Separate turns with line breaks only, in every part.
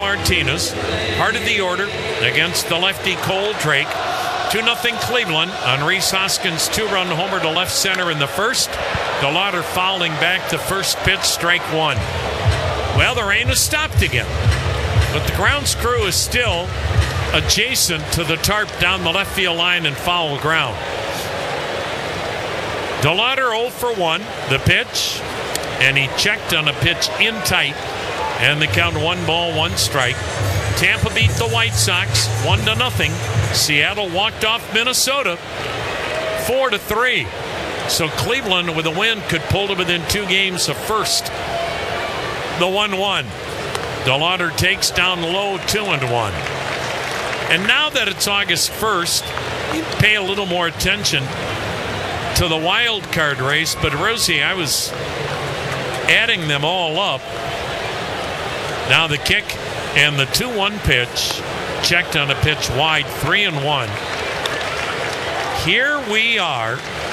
Martinez, heart of the order against the lefty Cole Drake. 2-0 Cleveland on Rhys Hoskins' 2-run homer to left center in the first. DeLauder fouling back to first pitch, strike one. Well, the rain has stopped again, but the grounds crew is still adjacent to the tarp down the left field line and foul ground. DeLauder 0 for 1, the pitch, and he checked on a pitch in tight, and the count 1 ball, 1 strike. Tampa beat the White Sox 1-0. Seattle walked off Minnesota 4-3. So Cleveland with a win could pull to within 2 games of first. The 1-1. DeLauder takes down low 2-1. And now that it's August 1st, you pay a little more attention to the wild card race. But Rosie, I was adding them all up. Now the kick and the 2-1 pitch, checked on a pitch wide, 3-1. Here we are,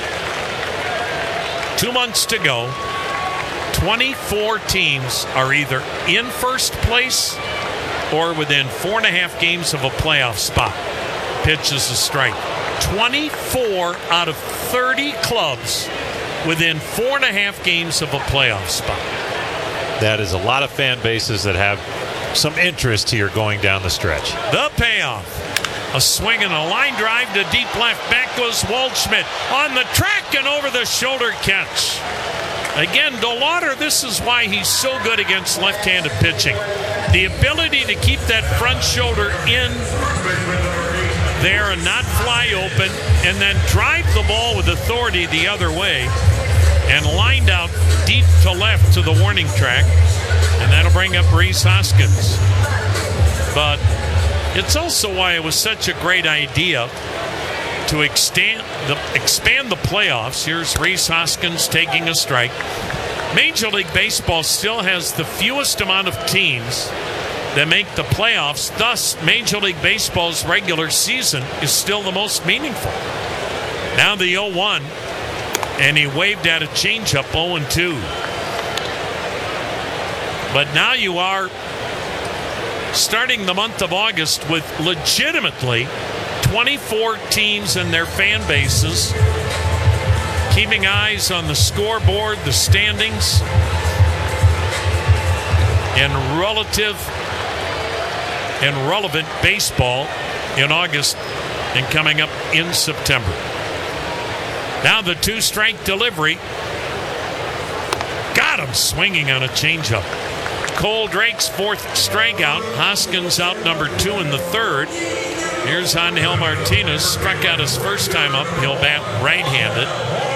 2 months to go. 24 teams are either in first place or within 4.5 games of a playoff spot. Pitch is a strike. 24 out of 30 clubs within 4.5 games of a playoff spot.
That is a lot of fan bases that have some interest here going down the stretch.
The payoff. A swing and a line drive to deep left. Back goes Waldschmidt on the track and over the shoulder catch. Again, DeLauder, this is why he's so good against left-handed pitching. The ability to keep that front shoulder in there and not fly open, and then drive the ball with authority the other way, and lined out deep to left to the warning track, and that'll bring up Rhys Hoskins. But it's also why it was such a great idea to expand the playoffs. Here's Rhys Hoskins taking a strike. Major League Baseball still has the fewest amount of teams that make the playoffs. Thus, Major League Baseball's regular season is still the most meaningful. Now the 0-1, and he waved at a changeup, 0-2. But now you are starting the month of August with legitimately 24 teams and their fan bases, keeping eyes on the scoreboard, the standings, and relevant baseball in August and coming up in September. Now the 2-strike delivery. Got him swinging on a changeup. Cole Drake's 4th strikeout. Hoskins out number 2 in the 3rd. Here's Angel Martinez. Struck out his first time up. He'll bat right-handed.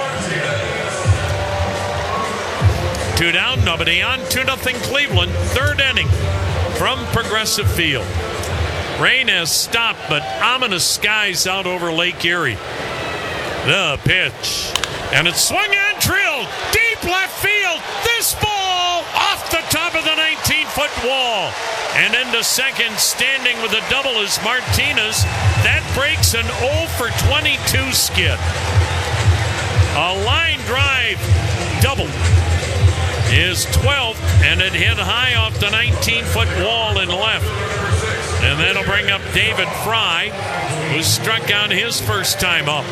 2 down, nobody on. 2-0 Cleveland. 3rd inning from Progressive Field. Rain has stopped, but ominous skies out over Lake Erie. The pitch. And it's swung and drilled. Deep left field. This ball off the top of the 19-foot wall. And into second, standing with a double, is Martinez. That breaks an 0 for 22 skid. A line drive double is 12th, and it hit high off the 19-foot wall in left. And that'll bring up David Fry, who struck out his first time up.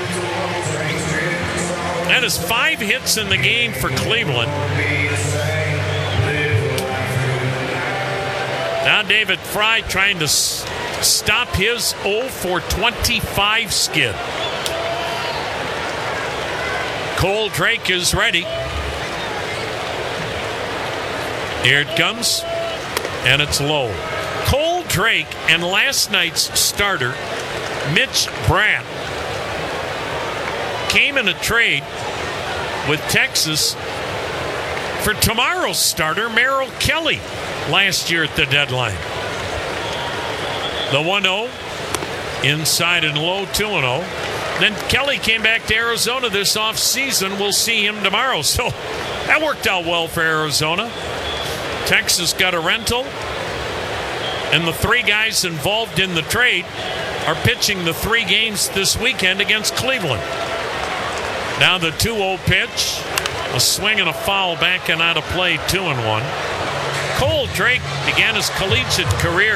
That is 5 hits in the game for Cleveland. Now David Fry trying to stop his 0 for 25 skid. Cole Drake is ready. Here it comes, and it's low. Cole Drake and last night's starter, Mitch Bratt, came in a trade with Texas for tomorrow's starter, Merrill Kelly, last year at the deadline. The 1-0, inside and low, 2-0. Then Kelly came back to Arizona this offseason. We'll see him tomorrow. So that worked out well for Arizona. Texas got a rental, and the 3 guys involved in the trade are pitching the 3 games this weekend against Cleveland. Now the 2-0 pitch, a swing and a foul back and out of play, 2-1. Cole Drake began his collegiate career